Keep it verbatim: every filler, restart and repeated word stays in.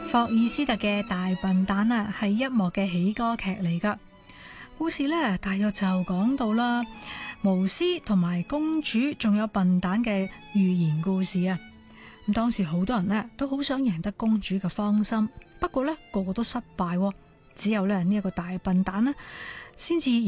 霍爾斯特嘅大笨蛋啊，係一幕嘅喜歌劇嚟噶。故事呢，大約就講到啦，巫師同埋公主仲有笨蛋嘅寓言故事啊。咁當時好多人呢都好想贏得公主嘅芳心，不過呢個個都失敗，只有咧呢一個大笨蛋呢先至